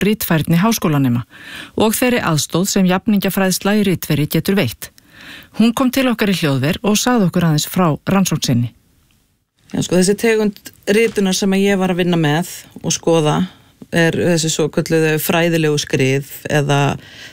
ritfærni háskólanema og þeirri aðstóð sem jafningjafræðsla í ritveri getur veitt. Hún kom til okkar í hljóðver og sagði okkur aðeins frá rannsókn sinni. Já, sko, þessi tegund ritunar sem ég var að vinna með og skoða þessi svo kölluðu fræðilegu skrið eða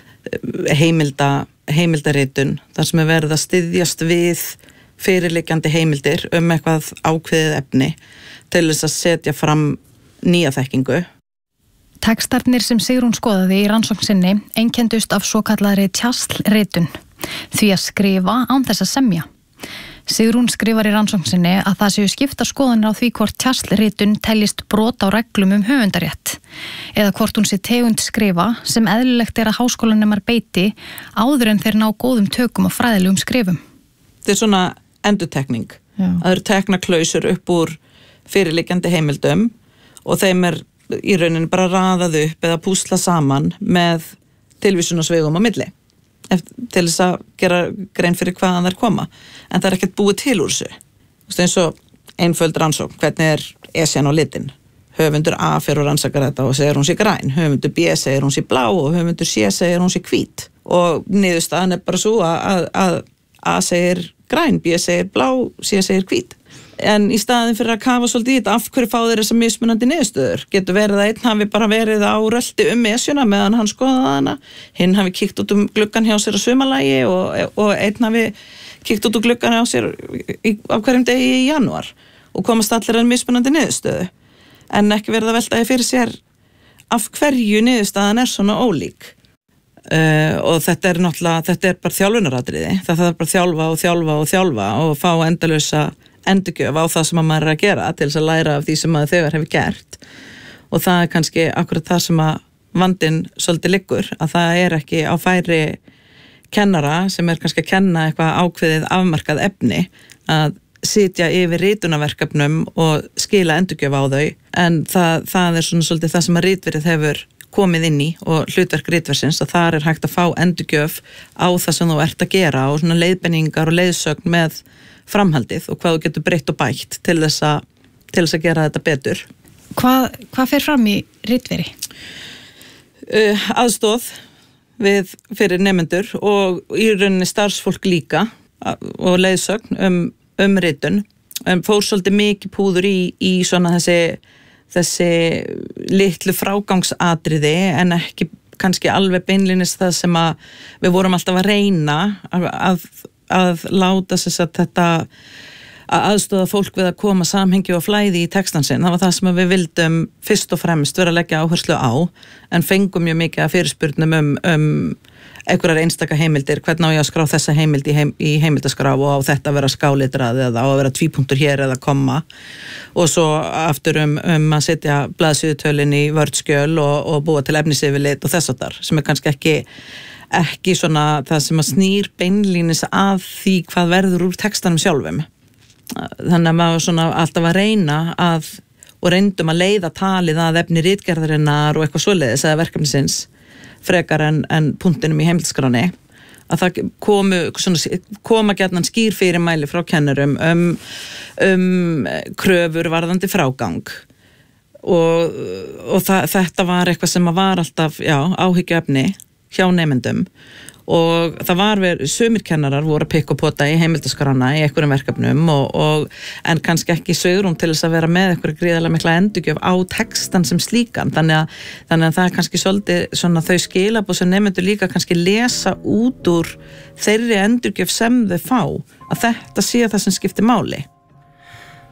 heimildaritun, þar sem verið að styðjast við fyrirliggjandi heimildir eitthvað ákveðið efni til þess að setja fram nýja þekkingu. Textarnir sem Sigrún skoðaði í rannsókn sinni einkendust af svokallaðri tjaslritun, því að skrifa án þess að semja. Sigrún skrifar í rannsókn sinni að það séu skiptar skoðanir á því hvort tjaslritun teljist brot á reglum höfundarétt eða hvort hún sé tegund skrifa sem eðlilegt að háskólanemar beiti áður en þeir ná góðum tökum á fræðilegum skrifum. Þetta er svona endurtekning. Það eru teknaklausur upp úr fyrirliggjandi heimildum og þeim í rauninni bara raðað upp eða púsla saman með tilvísunarsvegum á milli til þess að gera grein fyrir hvaðan þær koma. En það er ekkert búið til úr þessu. Það er eins og einföld rannsókn. Hvernig Esjan á litin? Höfundur A fyrir að rannsaka þetta og segir hún sé græn. Höfundur B segir hún sé blá og höfundur C segir hún sé hvít. Og niðurstaðan er bara svo að A segir græn, B segir blá, C segir hvít. En í staðin fyrir að kafa svolítið í þetta, af hverju fá þeir þessar mismunandi niðurstöður? Getur verið að einn hafi bara verið á rölti Esjuna meðan hann skoðaði hana, hinn hafi kíkt út gluggan hjá sér á sumarlagi og einn hafi kíkt út gluggan hjá sér á hverjum degi í janúar og komast allir að mismunandi niðurstöðu. En ekki verið að velta því fyrir sér af hverju niðurstaðan er svona ólík. Og þetta er bara þjálfunaratriði. Það þarf bara að þjálfa og fá endalausa endurgjöf á það sem maður er að gera til þess að læra af því sem maður þegar hefur gert. Og það er kannski akkurat það sem að vandinn svolítið liggur, að það er ekki á færi kennara sem er kannski að kenna eitthvað ákveðið afmarkað efni að sitja yfir ritunarverkefnum og skila endurgjöf á þau, en það er svona svolítið það sem að ritverið hefur komið inn í og hlutverk ritversins, og þar er hægt að fá endurgjöf á það sem þú ert að gera og svona leiðbenningar og leiðsögn með framhaldið og hvað þú getur breytt og bætt til þess að gera þetta betur. Hvað fer fram í ritveri? Aðstóð fyrir nemendur og í rauninni starfsfólk líka og leiðsögn ritun. Fór svolítið mikið púður í svona þessi litlu frágangsatriði en ekki kannski alveg beinlínis það sem að við vorum alltaf að reyna að láta þess að þetta að aðstóða fólk við að koma samhengi og flæði í textan sinn. Það var það sem við vildum fyrst og fremst vera að leggja áherslu á, en fengum mjög mikið að fyrirspurnum einhverjar einstaka heimildir, hvernig á ég að skrá þessa heimild í heimildaskrá og á þetta að vera skálitrað eða á að vera tvípunktur hér eða komma, og svo aftur að setja blaðsíðutölin í vördskjöl og búa til efnisyfirlit og þess að þar, sem er kannski ekki svona það sem að snýr beinlínis að því hvað verður úr textanum sjálfum. Þannig að maður svona alltaf að reyna og reyndum að leiða talið að efni ritgerðarinnar og eitthvað svoleiðis eða verkefnisins frekar en punktinum í heimildaskráni, að það koma gjarnan skýr fyrirmæli frá kennurum kröfur varðandi frágang og þetta var eitthvað sem var alltaf áhyggjuefni hjá nemendum, og það var sumir kennarar voru að pikka og pota í heimildaskrána í einhverjum verkefnum en kannski ekki svigrúm til þess að vera með einhverja gríðarlega mikla endurgjöf á textan sem slíkan, þannig að það er kannski svolítið svona þau skilaboð sem nemendur líka kannski lesa út úr þeirri endurgjöf sem þau fá, að þetta sé það sem skiptir máli.